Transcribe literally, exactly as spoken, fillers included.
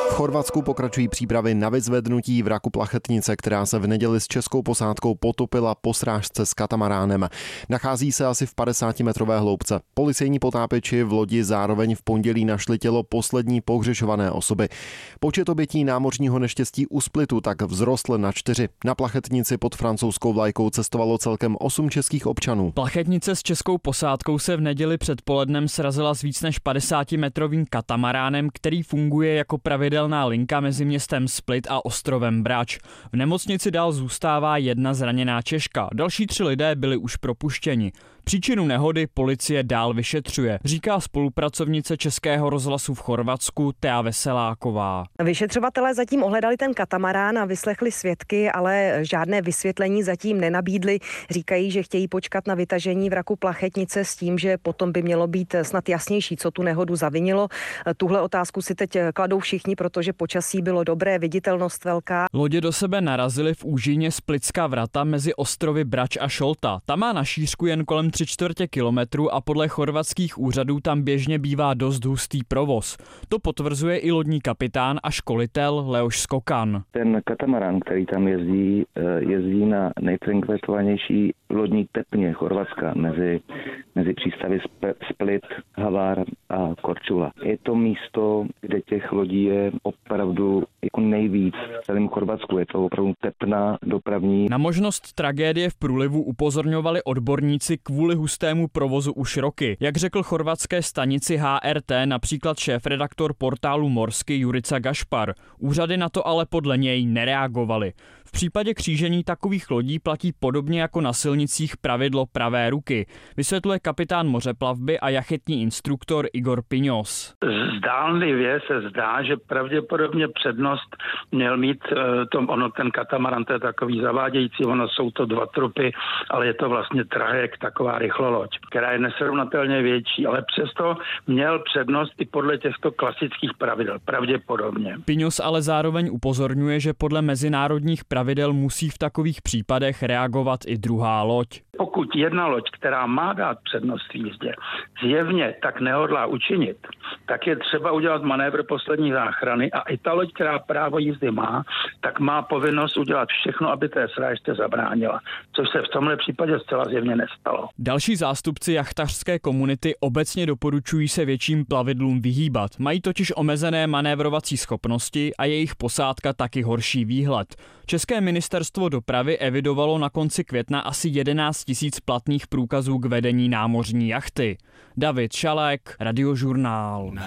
V Chorvatsku pokračují přípravy na vyzvednutí vraku plachetnice, která se v neděli s českou posádkou potopila po srážce s katamaránem. Nachází se asi v padesátimetrové hloubce. Policejní potápěči v lodi zároveň v pondělí našli tělo poslední pohřešované osoby. Počet obětí námořního neštěstí u Splitu tak vzrostl na čtyři. Na plachetnici pod francouzskou vlajkou cestovalo celkem osm českých občanů. Plachetnice s českou posádkou se v neděli předpolednem srazila s víc než padesátimetrovým katamaránem, který funguje jako pravidelná linka mezi městem Split a ostrovem Brač. V nemocnici dál zůstává jedna zraněná Češka. Další tři lidé byli už propuštěni. Příčinu nehody policie dál vyšetřuje, říká spolupracovnice Českého rozhlasu v Chorvatsku Thea Veseláková. Vyšetřovatelé zatím ohledali ten katamarán a vyslechli svědky, ale žádné vysvětlení zatím nenabídli. Říkají, že chtějí počkat na vytažení vraku plachetnice s tím, že potom by mělo být snad jasnější, co tu nehodu zavinilo. Tuhle otázku si teď kladou všichni, protože počasí bylo dobré, viditelnost velká. Lodě do sebe narazily v úžině Splitská vrata mezi ostrovy Brač a Šolta. Ta má na šířku jen kolem tři čtvrtě kilometru a podle chorvatských úřadů tam běžně bývá dost hustý provoz. To potvrzuje i lodní kapitán a školitel Leoš Skokan. Ten katamarán, který tam jezdí, jezdí na nejfrekventovanější lodní tepně Chorvatska mezi, mezi přístavy Split, Hvar a Korčula. Je to místo, kde těch lodí je opravdu jako nejvíc v celém Chorvatsku. Je to opravdu tepná dopravní. Na možnost tragédie v průlivu upozorňovali odborníci kvůli hustému provozu už roky. Jak řekl chorvatské stanici H R T například šéfredaktor portálu Morsky Jurica Gašpar. Úřady na to ale podle něj nereagovaly. V případě křížení takových lodí platí podobně jako na silnicích pravidlo pravé ruky, vysvětluje kapitán mořeplavby a jachetní instruktor Igor Piňos. Zdánlivě se zdá, že pravděpodobně přednost měl mít tom, ono ten katamaran, to je takový zavádějící, ono jsou to dva trupy, ale je to vlastně trajekt, taková rychloloď, která je nesrovnatelně větší, ale přesto měl přednost i podle těchto klasických pravidel, pravděpodobně. Piňos ale zároveň upozorňuje, že podle mezinárodních pravidel musí v takových případech reagovat i druhá loď. Pokud jedna loď, která má dát přednost v jízdě, zjevně tak nehodlá učinit, tak je třeba udělat manévr poslední záchrany a i ta loď, která právo jízdy má, tak má povinnost udělat všechno, aby té srážce zabránila, což se v tomhle případě zcela zjevně nestalo. Další zástupci jachtařské komunity obecně doporučují se větším plavidlům vyhýbat. Mají totiž omezené manévrovací schopnosti a jejich posádka taky horší výhled. České ministerstvo dopravy evidovalo na konci května asi jedenáct tisíc platných průkazů k vedení námořní jachty. David Šalek, Radiožurnál.